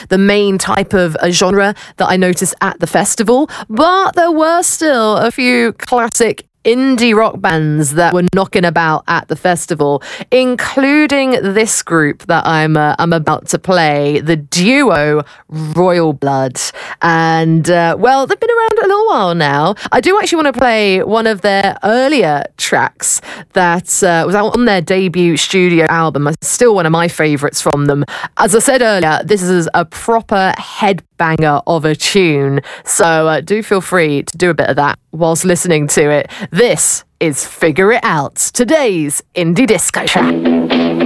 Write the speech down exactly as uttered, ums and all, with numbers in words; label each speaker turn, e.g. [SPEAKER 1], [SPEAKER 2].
[SPEAKER 1] the main type of uh, genre that I noticed at the festival, but there were still a few classic indie rock bands that were knocking about at the festival, including this group that I'm uh, I'm about to play, the duo Royal Blood. And uh, well, they've been around a little while now. I do actually want to play one of their earlier tracks that uh, was out on their debut studio album. It's still one of my favourites from them. As I said earlier, this is a proper headbanger of a tune, so uh, do feel free to do a bit of that whilst listening to it. This is Figure It Out, today's indie disco track.